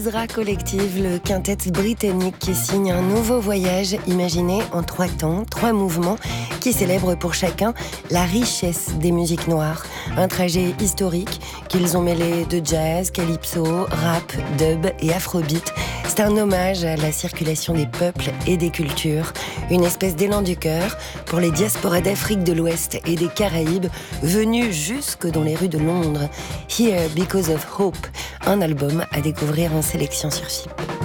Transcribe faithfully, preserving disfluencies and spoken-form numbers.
Ezra Collective, le quintet britannique qui signe un nouveau voyage imaginé en trois temps, trois mouvements qui célèbrent pour chacun la richesse des musiques noires. Un trajet historique qu'ils ont mêlé de jazz, calypso, rap, dub et afrobeat. C'est un hommage à la circulation des peuples et des cultures, une espèce d'élan du cœur pour les diasporas d'Afrique de l'Ouest et des Caraïbes venus jusque dans les rues de Londres. Here Because of Hope, un album à découvrir en sélection sur F I P.